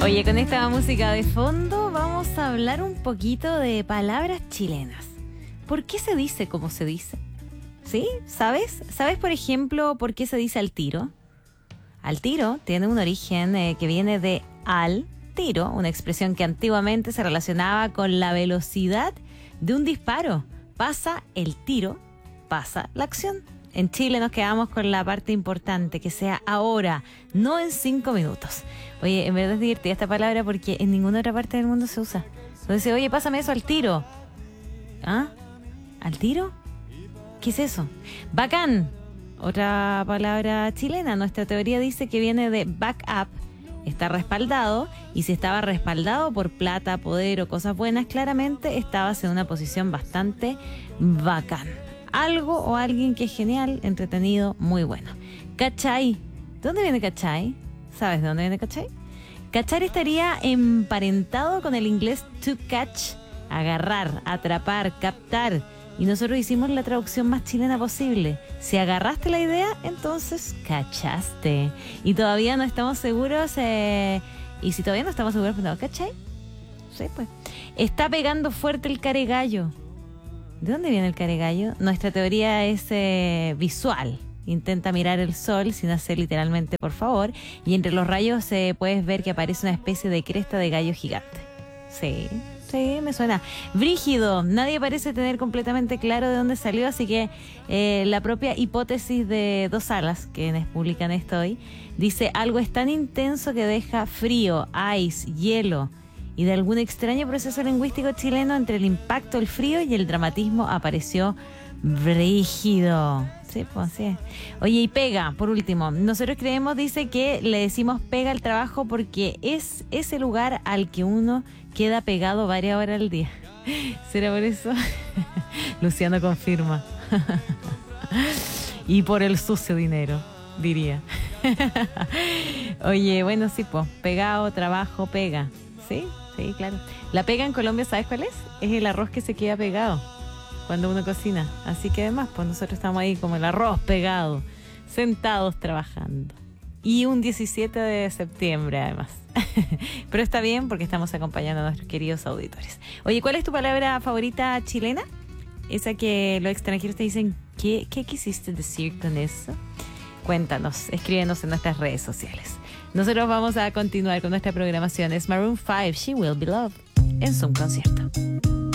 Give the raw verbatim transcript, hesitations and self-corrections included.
Oye, con esta música de fondo vamos a hablar un poquito de palabras chilenas. ¿Por qué se dice como se dice? ¿Sí? ¿Sabes? ¿Sabes, por ejemplo, por qué se dice al tiro? Al tiro tiene un origen eh, que viene de al tiro, una expresión que antiguamente se relacionaba con la velocidad de un disparo. Pasa el tiro, pasa la acción. En Chile nos quedamos con la parte importante, que sea ahora, no en cinco minutos. Oye, en verdad es divertida esta palabra porque en ninguna otra parte del mundo se usa. Entonces, oye, pásame eso al tiro. ¿Ah? ¿Al tiro? ¿Qué es eso? Bacán, otra palabra chilena. Nuestra teoría dice que viene de back up, está respaldado, y si estaba respaldado por plata, poder o cosas buenas, claramente estabas en una posición bastante bacán. Algo o alguien que es genial, entretenido, muy bueno. ¿Cachai? ¿De dónde viene cachai? ¿Sabes de dónde viene cachai? Cachar estaría emparentado con el inglés to catch, agarrar, atrapar, captar. Y nosotros hicimos la traducción más chilena posible. Si agarraste la idea, entonces cachaste. Y todavía no estamos seguros, eh, y si todavía no estamos seguros, pues no, ¿cachai? Sí, pues. Está pegando fuerte el caregallo. ¿De dónde viene el caregallo? Nuestra teoría es eh, visual. Intenta mirar el sol sin hacer literalmente, por favor. Y entre los rayos eh, puedes ver que aparece una especie de cresta de gallo gigante. Sí, sí, me suena. Brígido. Nadie parece tener completamente claro de dónde salió, así que eh, la propia hipótesis de Dos Alas, quienes publican esto hoy, dice: algo es tan intenso que deja frío, ice, hielo. Y de algún extraño proceso lingüístico chileno, entre el impacto, el frío y el dramatismo, apareció brígido. Sí, pues sí. Oye, y pega, por último. Nosotros creemos, dice, que le decimos pega al trabajo porque es ese lugar al que uno queda pegado varias horas al día. ¿Será por eso? Luciano confirma. Y por el sucio dinero, diría. Oye, bueno, sí, pues, pegado, trabajo, pega. ¿Sí? Sí, claro. La pega en Colombia, ¿sabes cuál es? Es el arroz que se queda pegado cuando uno cocina. Así que además, pues nosotros estamos ahí como el arroz pegado, sentados trabajando. Y un diecisiete de septiembre además. Pero está bien porque estamos acompañando a nuestros queridos auditores. Oye, ¿cuál es tu palabra favorita chilena? Esa que los extranjeros te dicen, ¿qué, qué quisiste decir con eso? Cuéntanos, escríbenos en nuestras redes sociales. Nosotros vamos a continuar con nuestra programación. Es Maroon five, She Will Be Loved, en Zoom Concierto.